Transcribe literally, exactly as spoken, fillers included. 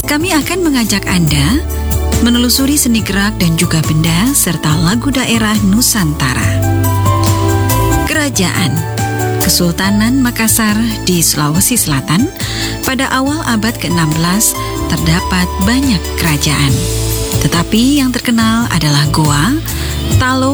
kami akan mengajak Anda menelusuri seni gerak dan juga benda serta lagu daerah Nusantara. Kerajaan Kesultanan Makassar di Sulawesi Selatan. Pada awal abad ke-enam belas terdapat banyak kerajaan. Tetapi yang terkenal adalah Goa, Talo,